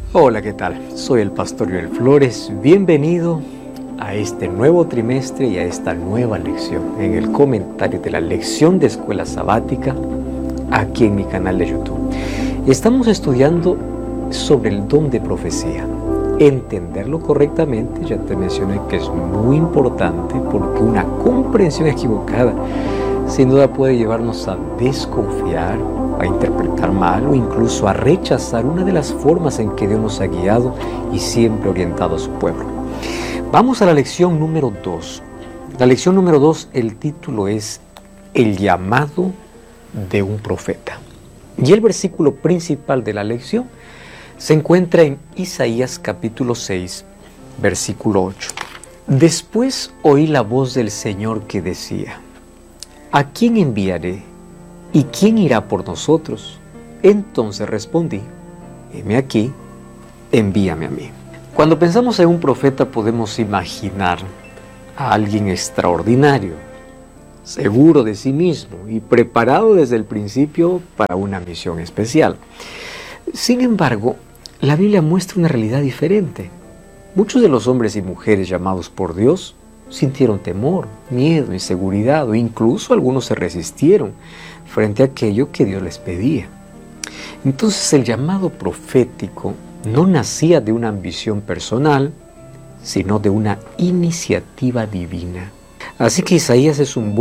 Hola, ¿qué tal? Soy el pastor Joel Flores. Bienvenido a este nuevo trimestre y a esta nueva lección en el comentario de la lección de escuela sabática aquí en mi canal de YouTube. Estamos estudiando sobre el don de profecía. Entenderlo correctamente, ya te mencioné que es muy importante porque una comprensión equivocada sin duda puede llevarnos a desconfiar, a interpretar mal o incluso a rechazar una de las formas en que Dios nos ha guiado y siempre orientado a su pueblo. Vamos a la lección número 2. La lección número 2, el título es El llamado de un profeta. Y el versículo principal de la lección se encuentra en Isaías capítulo 6, versículo 8. Después oí la voz del Señor que decía: ¿a quién enviaré? ¿Y quién irá por nosotros? Entonces respondí: heme aquí, envíame a mí. Cuando pensamos en un profeta podemos imaginar a alguien extraordinario, seguro de sí mismo y preparado desde el principio para una misión especial. Sin embargo, la Biblia muestra una realidad diferente. Muchos de los hombres y mujeres llamados por Dios sintieron temor, miedo, inseguridad o incluso algunos se resistieron frente a aquello que Dios les pedía. Entonces el llamado profético no nacía de una ambición personal, sino de una iniciativa divina. Así que Isaías es un